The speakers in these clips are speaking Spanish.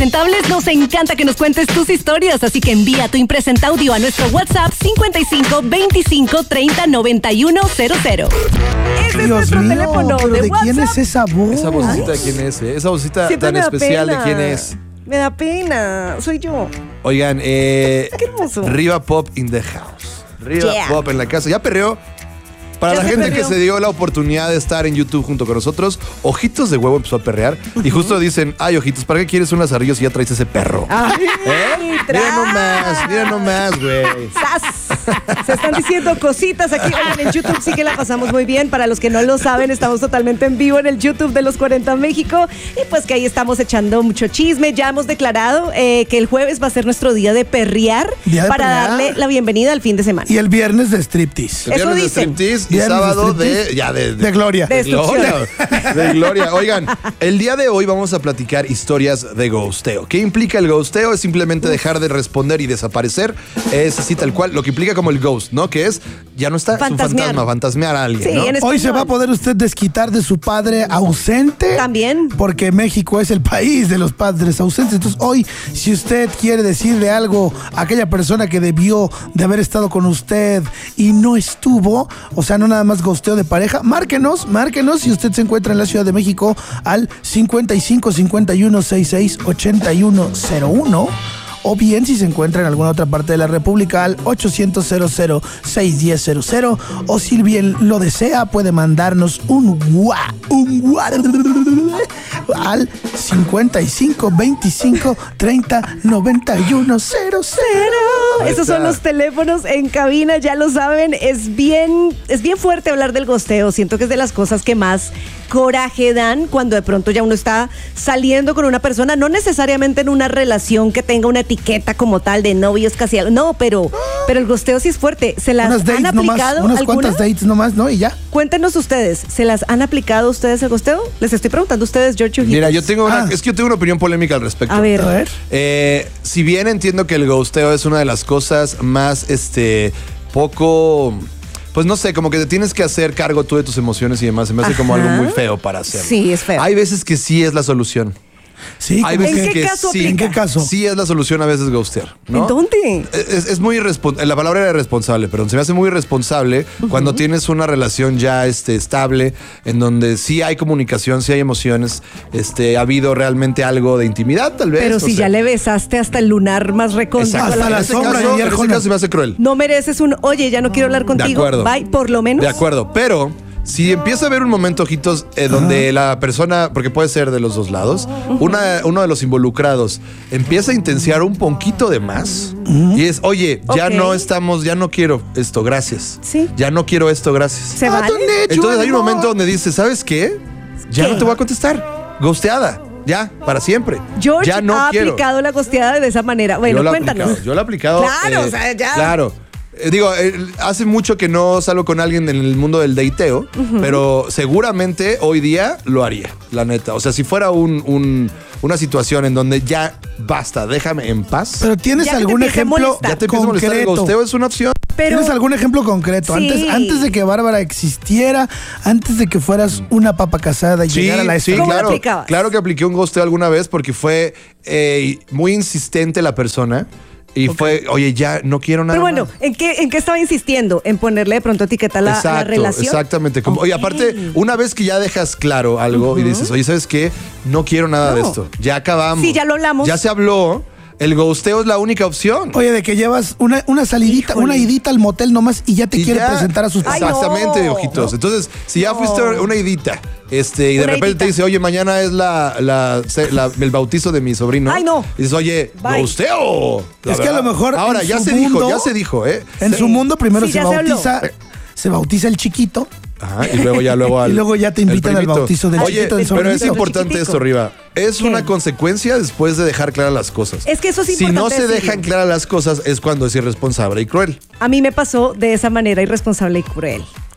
Impresentables, nos encanta que nos cuentes tus historias, así que envía tu impresenta audio a nuestro WhatsApp 55 25 30 91 00. Ese es nuestro teléfono pero de ¿de WhatsApp. quién es esa voz? Esa vocecita de quién es, Esa vocecita Siempre tan me da especial pena. de quién es. Me da pena, soy yo. Oigan, Qué hermoso. Riva Pop in the house. Riva Yeah. Pop en la casa. ¿Ya perreó? Para Ya la se gente perreó. que se dio la oportunidad de estar en YouTube junto con nosotros, Ojitos de Huevo empezó a perrear. Y justo dicen, ay, Ojitos, ¿para qué quieres un lazarillo si ya traes ese perro? Ay, Mira nomás, güey. ¡Sas! Se están diciendo cositas aquí. Oigan, en YouTube sí que la pasamos muy bien. Para los que no lo saben, estamos totalmente en vivo en el YouTube de Los 40 México. Y pues que ahí estamos echando mucho chisme. Ya hemos declarado que el jueves va a ser nuestro día de perrear. Día de para perrear. darle la bienvenida al fin de semana. Y el viernes de striptease. El Eso viernes de dicen. striptease y Viernes de sábado striptease. de De gloria. De gloria. De gloria. Oigan, el día de hoy vamos a platicar historias de ghosteo. ¿Qué implica el ghosteo? Es simplemente dejar de responder y desaparecer. Es así tal cual, lo que implica como el ghost, ¿no? Que es, ya no está, es un Fantasmear. fantasma, fantasmear a alguien, Sí, ¿no? en Hoy se español. va a poder usted desquitar de su padre ausente. También. Porque México es el país de los padres ausentes. Entonces hoy, si usted quiere decirle algo a aquella persona que debió de haber estado con usted y no estuvo, o sea, no nada más gosteo de pareja, márquenos si usted se encuentra en la Ciudad de México al 55 51 66 81 01. O bien, si se encuentra en alguna otra parte de la República, al 800-00-610-00. O si bien lo desea, puede mandarnos un al 55 25 30 91 00. Ahí Esos está. son los teléfonos en cabina, ya lo saben. Es bien fuerte hablar del gosteo. Siento que es de las cosas que más coraje dan cuando de pronto ya uno está saliendo con una persona, no necesariamente en una relación que tenga una etiqueta como tal de novios casi algo. No, pero el gosteo sí es fuerte. ¿Se las Unas han dates nomás, aplicado unas alguna? cuantas dates nomás, ¿no? Y ya. Cuéntenos ustedes, ¿se las han aplicado ustedes el gosteo? Les estoy preguntando a ustedes, George Ojitos. Mira, es que yo tengo una opinión polémica al respecto. A ver. A ver. Si bien entiendo que el ghosteo es una de las cosas más, poco, pues no sé, como que te tienes que hacer cargo tú de tus emociones y demás. Se me hace como Ajá. algo muy feo para hacerlo. Sí, es feo. Hay veces que sí es la solución. Sí, Hay como veces ¿En qué que caso sí. ¿En qué caso? Sí es la solución a veces ghostear, ¿no? ¿En dónde? Es muy irresponsable, la palabra era irresponsable, pero se me hace muy irresponsable cuando tienes una relación ya estable, en donde sí hay comunicación, sí hay emociones, ha habido realmente algo de intimidad, tal vez. Pero no si sé. ya le besaste hasta el lunar más recóndito. Exacto. Hasta En la ese sombra caso, de en ese Arjona. caso se me hace cruel. No mereces un, oye, ya no quiero hablar contigo. acuerdo. Bye, por lo menos. De acuerdo, pero si empieza a haber un momento, Ojitos, donde la persona, porque puede ser de los dos lados, uno de los involucrados empieza a intensiar un poquito de más y es, oye, ya Ok. no estamos, ya no quiero esto, gracias. Sí. Ya no quiero esto, gracias. ¿Se vale? Entonces hay un momento donde dices, ¿sabes qué? Ya ¿Qué? no te voy a contestar. Ghosteada. Ya, para siempre. George ya no ha quiero. aplicado la gosteada de esa manera. Bueno, Yo lo he cuéntanos. aplicado, Yo lo he aplicado. Claro, o sea, ya. Claro. Hace mucho que no salgo con alguien en el mundo del dateo, pero seguramente hoy día lo haría, la neta. O sea, si fuera una situación en donde ya basta, déjame en paz. Pero ¿tienes Ya que te algún empiece a ejemplo molestar. ya te empieza a molestar el concreto? ghosteo, es una opción. Pero ¿Tienes algún ejemplo concreto? Sí. Antes de que Bárbara existiera, antes de que fueras una papa casada y llegara a la sí, ¿Cómo lo claro. aplicabas? Claro que apliqué un ghosteo alguna vez porque fue muy insistente la persona y fue, oye, ya no quiero nada Pero bueno, más. ¿en qué estaba insistiendo? En ponerle de pronto etiqueta a la relación. Exactamente. Oye, Ok. aparte, una vez que ya dejas claro algo y dices, oye, ¿sabes qué? No quiero nada de No. esto. Ya acabamos. Sí, ya lo hablamos. Ya se habló. El ghosteo es la única opción. Oye, de que llevas una salidita, Híjole. una idita al motel nomás y ya te Y quiere ya. presentar a sus Ay, papás. Exactamente, no. ojitos. Entonces, si ya No. fuiste una idita, y de Una repente idita. te dice, oye, mañana es el bautizo de mi sobrino. Ay, no. Y dices, oye, Bye. ghosteo. La Es que a verdad. lo mejor Ahora, en ya su se dijo, ¿eh? En su mundo primero Sí, se ya se habló. se bautiza el chiquito. Ajá, y luego al, Y luego ya te el invitan al primito. bautizo del Oye, chiquito, del pero es sobrinito. importante Chiquitico. esto, Riva. Es ¿Qué? una consecuencia después de dejar claras las cosas. Es que eso es Si no importante se decirlo. dejan claras las cosas es cuando es irresponsable y cruel. A mí me pasó de esa manera irresponsable y cruel.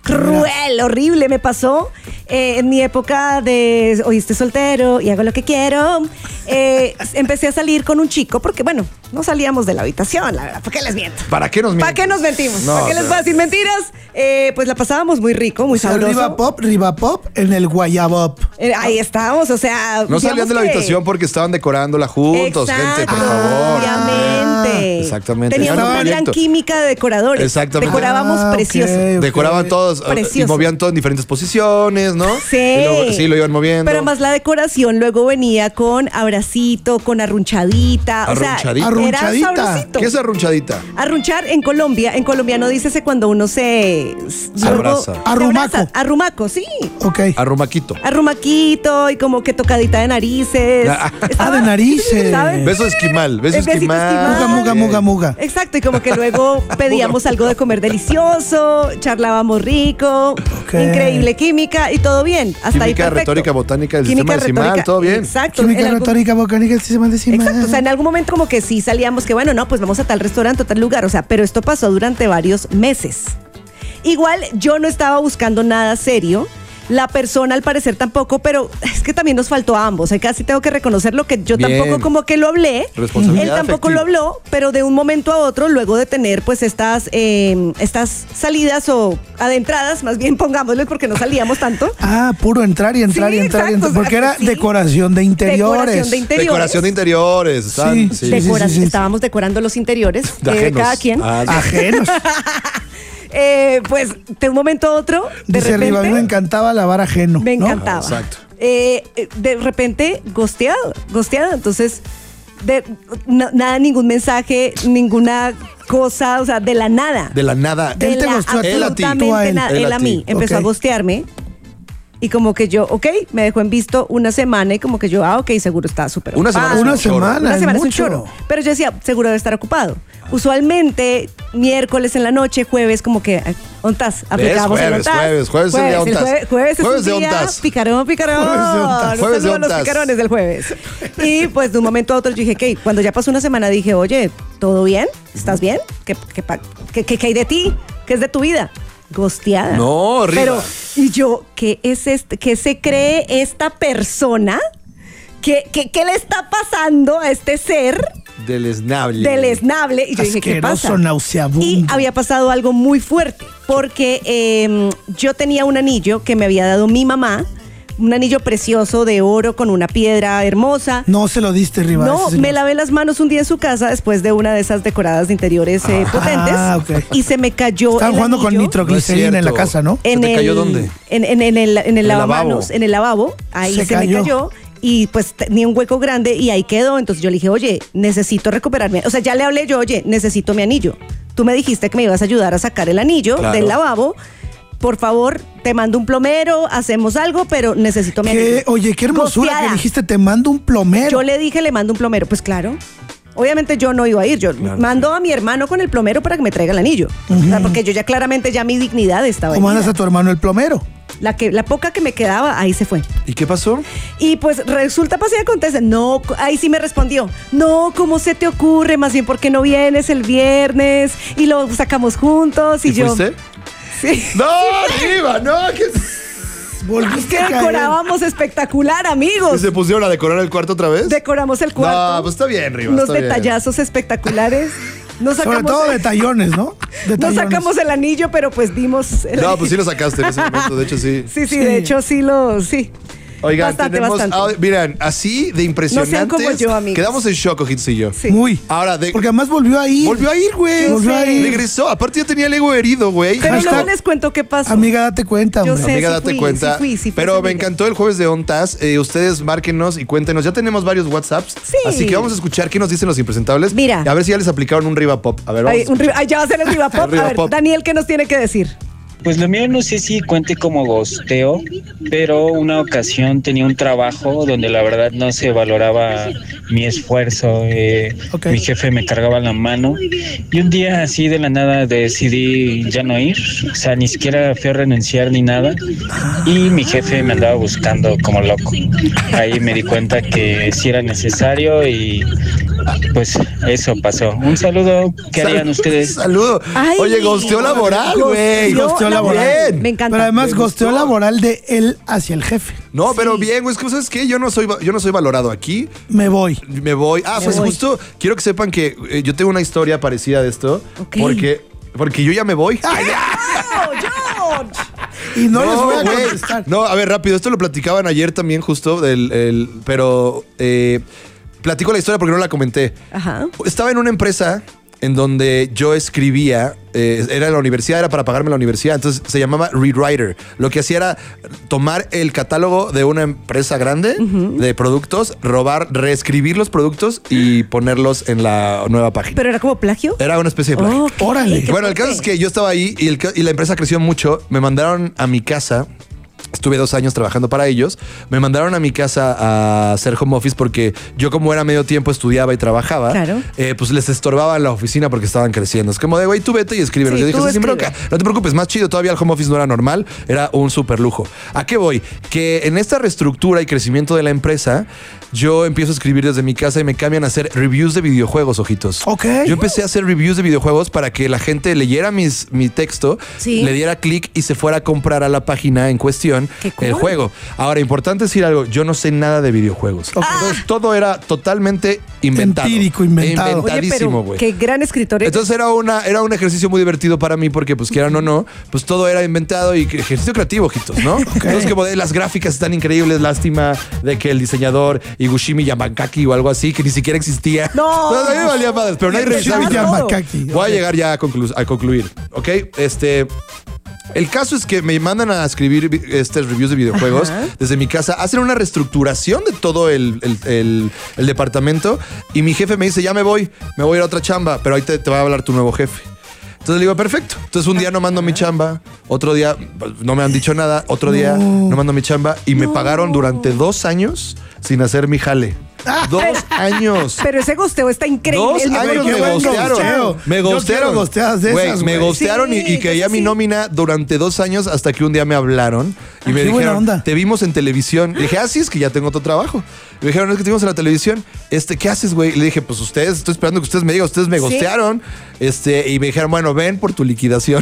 Cruel, horrible, me pasó en mi época de hoy estoy soltero y hago lo que quiero. Empecé a salir con un chico porque, bueno, no salíamos de la habitación, la verdad. ¿Por qué les miento? ¿Para qué nos mienten? ¿Para qué nos mentimos? No, ¿Para qué les voy a decir mentiras? Pues la pasábamos muy rico, muy sabroso. Riva Pop en el Guayabop. Ahí estábamos, o sea. No salían de la habitación porque estaban decorándola juntos, gente, por favor. Obviamente. Exactamente. Teníamos Era un una gran proyecto. química de decoradores. Exactamente. Decorábamos precioso. Decoraban todos y Precioso. movían todo en diferentes posiciones, ¿no? Sí. Y luego, sí, lo iban moviendo. Pero más la decoración luego venía con abracito, con arrunchadita. Arrunchadita. O sea, era Arrunchadita. sabrosito. ¿Qué es arrunchadita? Arrunchar en colombiano dícese cuando uno se Abraza. Arrumaco. Arrumaco, sí. Ok. Arrumaquito. Arrumaquito y como que tocadita de narices. De narices. ¿Sabes? Beso esquimal. Beso Besito esquimal. Muga. Exacto, y como que luego pedíamos algo de comer delicioso, charlábamos rico, Ok. increíble química y todo bien. Hasta ahí Química, perfecto. retórica, botánica del Química, sistema decimal, retórica, todo bien. Exacto. Química, en algún- retórica, volcánica, el sistema decimal. Exacto, o sea, en algún momento como que sí salíamos que bueno, no, pues vamos a tal restaurante o tal lugar, o sea, pero esto pasó durante varios meses. Igual yo no estaba buscando nada serio, la persona al parecer tampoco, pero es que también nos faltó a ambos, casi tengo que reconocerlo que yo Bien. tampoco como que lo hablé, Responsabilidad él tampoco afectiva. lo habló, pero de un momento a otro, luego de tener pues estas salidas o adentradas, más bien pongámosle porque no salíamos tanto. Puro entrar y entrar Sí, y entrar. exacto, Porque era sí. decoración de interiores. Decoración de interiores. Decoración de interiores. Sí, sí. Estábamos decorando los interiores De de ajenos. cada quien. Ajenos. Pues de un momento a otro, de Dice repente, arriba, a mí me encantaba lavar ajeno. me ¿no? encantaba. Exacto. De repente, gosteado. Entonces, nada, ningún mensaje, ninguna cosa, o sea, de la nada. De la nada. Él te gustó a ti, él a ti. absolutamente tú a él. nada. Él Él a a ti. mí. Empezó Ok. a gostearme. Y como que yo, ok, me dejó en visto una semana y como que yo, ok, seguro está súper Una ocupado. semana es Una un chorro. semana. Una es semana es un mucho. chorro. Pero yo decía, seguro debe estar ocupado. Usualmente, miércoles en la noche, jueves, como que, ontas, aplicamos el Jueves, ontas. jueves es el día ontas. Jueves es Jueves un de día ontas. picarón. Jueves de ontas. Un Jueves de saludo a los ontas. picarones del jueves. Y pues de un momento a otro yo dije, ¿qué? Cuando ya pasó una semana dije, oye, ¿todo bien? ¿Estás bien? ¿Qué hay de ti? ¿Qué es de tu vida? Gosteada. No, horrible. Pero, y yo, ¿qué es qué se cree esta persona? ¿Qué le está pasando a este ser Deleznable. deleznable? Y yo dije, ¿qué Asqueroso, pasa? nauseabundo. Y había pasado algo muy fuerte, porque yo tenía un anillo que me había dado mi mamá, un anillo precioso de oro con una piedra hermosa. No se lo diste, Riva. No, ese sí me lavé las manos un día en su casa después de una de esas decoradas de interiores potentes. Ok. Y se me cayó. Estaban el jugando con anillo nitroglicerina en la cierto. casa, ¿no? ¿Se te cayó dónde? En el lavamanos, lavabo. en el lavabo. Ahí Se se me cayó. cayó. Y pues tenía un hueco grande y ahí quedó. Entonces yo le dije, oye, necesito recuperarme. O sea, ya le hablé yo, oye, necesito mi anillo. Tú me dijiste que me ibas a ayudar a sacar el anillo Claro. del lavabo. Por favor, te mando un plomero, hacemos algo, pero necesito mi anillo. Oye, qué hermosura Gosteada. que dijiste, te mando un plomero. Yo le dije, le mando un plomero. Pues claro. Obviamente yo no iba a ir. Yo mando a mi hermano con el plomero para que me traiga el anillo. O sea, porque yo ya claramente ya mi dignidad estaba O mandas herida. a tu hermano el plomero. La poca que me quedaba, ahí se fue. ¿Y qué pasó? Y pues resulta, pasa y acontece. No, ahí sí me respondió. No, ¿cómo se te ocurre? Más bien, ¿por qué no vienes el viernes? Y lo sacamos juntos. Y, ¿Y yo. fuiste? Sí. ¡No, Riva! ¡No! ¿Qué? Volviste Que a caer. decorábamos espectacular, ¿Y amigos. se pusieron a decorar el cuarto otra vez? Decoramos el cuarto. No, pues está bien, Riva. Unos está bien. detallazos espectaculares. Nos Sobre sacamos, todo detallones, ¿no? nos Detallones. sacamos el anillo, pero pues dimos. No, pues sí lo sacaste en ese momento, de hecho sí. Sí, de hecho sí. Oigan, Bastante, tenemos, bastante. miren, así de impresionantes. como yo, amigos. Quedamos en shock, Ojitos y yo. Sí. Muy. Ahora, Porque además volvió a ir. volvió a ir, güey. Yo sé. Regresó. Aparte ya tenía el ego herido, güey. Pero Hashtag- luego les cuento qué pasó. Amiga, date cuenta, Yo hombre. sé. Amiga, sí date fui, cuenta. sí fui, Pero me amiga. encantó el jueves de Ontas. Ustedes márquenos y cuéntenos. Ya tenemos varios WhatsApps. Sí. Así que vamos a escuchar qué nos dicen los impresentables. Mira. Y a ver si ya les aplicaron un Riva Pop. A ver, vamos. Ay, ya va a ser el Riva Pop. Riva A ver, Pop. Daniel, ¿qué nos tiene que decir? Pues lo mío no sé si cuente como gosteo, pero una ocasión tenía un trabajo donde la verdad no se valoraba mi esfuerzo. Ok. Mi jefe me cargaba la mano y un día así de la nada decidí ya no ir. O sea, ni siquiera fui a renunciar ni nada. Y mi jefe me andaba buscando como loco. Ahí me di cuenta que sí era necesario y pues eso pasó. Un saludo. ¿Qué harían ustedes? Saludo. Ay, Oye, gosteo laboral, güey. Gosteo laboral. Bien. Me encanta. Pero además Me gosteo gustó. laboral de él hacia el jefe. No, pero bien, güey. Es que, ¿sabes qué? Yo no soy valorado aquí. Me voy. Me voy. Pues voy. justo quiero que sepan que yo tengo una historia parecida de esto. Ok. Porque yo ya me voy. George. Y no les voy a güey. contestar. No, a ver, rápido. Esto lo platicaban ayer también justo. Pero platico la historia porque no la comenté. Ajá. Estaba en una empresa en donde yo escribía, era en la universidad, era para pagarme la universidad, entonces se llamaba Rewriter. Lo que hacía era tomar el catálogo de una empresa grande de productos, reescribir los productos y ponerlos en la nueva página. ¿Pero era como plagio? Era una especie de plagio. Ok, Órale. qué Bueno, el caso es fuerte. que yo estaba ahí y la empresa creció mucho. Me mandaron a mi casa. Estuve 2 años trabajando para ellos. Me mandaron a mi casa a hacer home office porque yo, como era medio tiempo, estudiaba y trabajaba. Claro. Pues les estorbaba en la oficina porque estaban creciendo. Es como de, güey, tú vete y escríbenos. Sí, Yo dije, tú "Sí, sin escribe". bronca. No te preocupes, más chido. Todavía el home office no era normal. Era un súper lujo. ¿A qué voy? Que en esta reestructura y crecimiento de la empresa, yo empiezo a escribir desde mi casa y me cambian a hacer reviews de videojuegos, ojitos. Ok. Yo empecé a hacer reviews de videojuegos para que la gente leyera mi texto, Sí. le diera clic y se fuera a comprar a la página en cuestión Qué cool. el juego. Ahora, importante decir algo, yo no sé nada de videojuegos. Entonces, todo era totalmente inventado. Empírico, inventado. Oye, Inventadísimo, pero güey. qué gran escritor eres. Entonces era un ejercicio muy divertido para mí porque, pues quieran o no, pues todo era inventado y ejercicio creativo, ojitos, ¿no? Entonces, como de las gráficas están increíbles, lástima de que el diseñador Higushimi Yamakaki o algo así, que ni siquiera existía. No. A mí me valía madres, pero nadie revisaba mi Higushimi trabajo. Yamakaki. Voy a llegar ya a concluir, ¿ok? El caso es que me mandan a escribir reviews de videojuegos desde mi casa. Hacen una reestructuración de todo el departamento y mi jefe me dice, ya me voy a ir a otra chamba, pero ahí te va a hablar tu nuevo jefe. Entonces le digo, perfecto. Entonces un día no mando mi chamba, otro día no me han dicho nada, otro día no mando mi chamba y me pagaron durante 2 años sin hacer mi jale. 2 años. Pero ese gosteo está increíble. 2 El de- años qué me buen ghostearon. gosteo. Me Yo ghostearon. quiero gosteadas de Güey, esas, me güey. ghostearon Sí, y caía eso mi sí. nómina durante 2 años hasta que un día me hablaron y me qué buena dijeron, onda. te vimos en televisión. Y dije, sí, es que ya tengo otro trabajo. Y me dijeron, es que te vimos en la televisión. ¿Qué haces, güey? Y le dije, pues ustedes, estoy esperando que ustedes me digan, ustedes me Sí. ghostearon. Y me dijeron, bueno, ven por tu liquidación.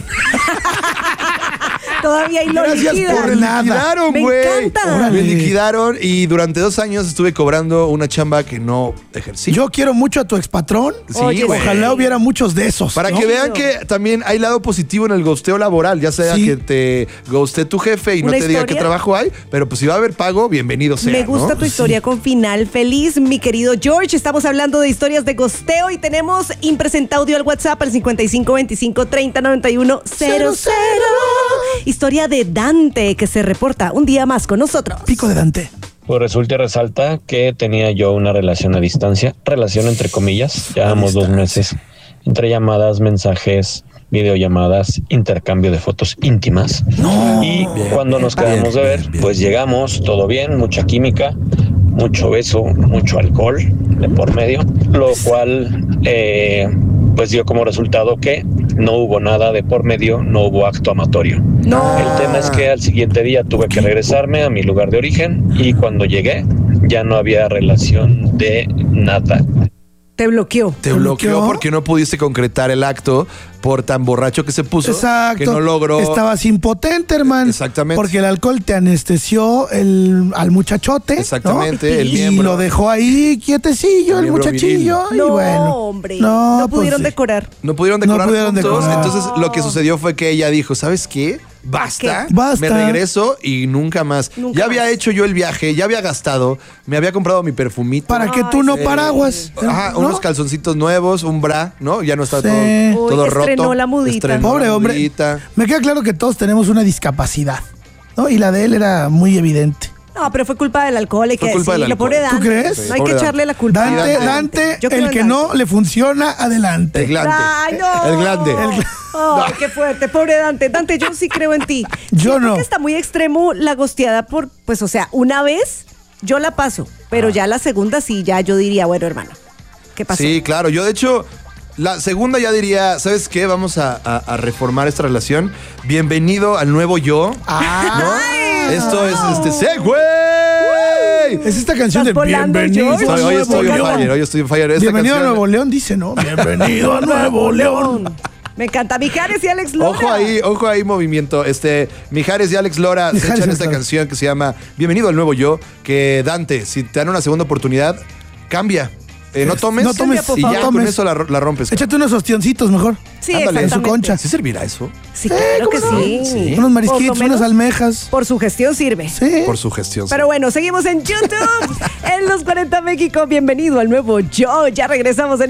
Todavía y lo Gracias liquidan. por Me liquidaron, Me güey. encanta. Órale. Me liquidaron y durante 2 años estuve cobrando una chamba que no ejercí. Yo quiero mucho a tu expatrón. Sí, Oye, güey. Ojalá hubiera muchos de esos. Para ¿no? que vean que también hay lado positivo en el ghosteo laboral, ya sea Sí. que te ghostee tu jefe y no ¿Una te diga qué historia? trabajo hay, pero pues si va a haber pago, bienvenido sea. Me gusta ¿no? tu historia con final feliz, mi querido George. Estamos hablando de historias de gosteo y tenemos impresenta audio al WhatsApp al 5525309100. Historia de Dante que se reporta un día más con nosotros. Pico de Dante. Pues resulta y resalta que tenía yo una relación a distancia, relación entre comillas, llevamos 2 meses, entre llamadas, mensajes, videollamadas, intercambio de fotos íntimas. Y cuando nos quedamos de ver, pues llegamos, todo bien, mucha química, mucho beso, mucho alcohol de por medio, lo cual pues dio como resultado que no hubo nada de por medio, no hubo acto amatorio. No. El tema es que al siguiente día tuve que regresarme a mi lugar de origen y cuando llegué ya no había relación de nada. Te bloqueó. Te bloqueó porque no pudiste concretar el acto por tan borracho que se puso Exacto. que no logró. Estabas impotente, hermano. Exactamente. Porque el alcohol te anestesió al muchachote. Exactamente, ¿no? el y miembro. lo dejó ahí quietecillo, El el miembro muchachillo. viril. Y No, bueno. hombre. No, No pues pudieron sí. decorar. No pudieron decorar No pudieron juntos. decorar. Entonces lo que sucedió fue que ella dijo, ¿sabes qué? Basta, ¿Qué? Basta. me regreso y nunca más. Nunca ya había más. hecho yo el viaje, ya había gastado, me había comprado mi perfumito. Para que Ay, tú no sí. paraguas. Ajá, ¿no? unos calzoncitos nuevos, un bra, ¿no? Ya no está Sí. todo Uy, roto. estrenó la mudita. Estrenó Pobre la hombre. mudita. Me queda claro que todos tenemos una discapacidad, ¿no? Y la de él era muy evidente. No, pero fue culpa del alcohol. Hay Fue que culpa del decirlo. Pobre alcohol. Dante. ¿Tú crees? No hay Pobre que echarle la culpa. Dante, Yo creo el en que Dante. no le funciona, adelante. El glande. Ay, no. El glande. Ay, qué fuerte. Pobre Dante. Dante, yo sí creo en ti. Yo Siento no. que está muy extremo la gosteada pues, o sea, una vez yo la paso, pero ya la segunda sí, ya yo diría, bueno, hermano, ¿qué pasó? Sí, claro. Yo, de hecho, la segunda ya diría, ¿sabes qué? Vamos a reformar esta relación. Bienvenido al nuevo yo. ¿no? Esto es Segway. hoy. Es esta canción de ¿Estás volando, Bienvenido George? a Hoy Nuevo estoy on León. fire, hoy estoy on fire. Esta Bienvenido a canción- Nuevo León, dice, ¿no? Bienvenido a Nuevo León. Me encanta. Mijares y Alex Lora. Ojo ahí, movimiento. Mijares y Alex Lora se Mijares echan y esta Alex. canción que se llama Bienvenido al Nuevo Yo. Que Dante, si te dan una segunda oportunidad, cambia. No tomes, No tomes, y no ya con tomes. eso la rompes. Échate unos ostioncitos mejor. Sí, Ándale, En su exactamente. concha. ¿Sí servirá eso? Sí, claro que ¿cómo no? sí. Sí. Unos marisquitos, Por lo menos unas almejas. Por su gestión sirve. Sí. Por su gestión. Pero bueno, seguimos en YouTube, en Los 40 México. Bienvenido al nuevo Yo. Ya regresamos en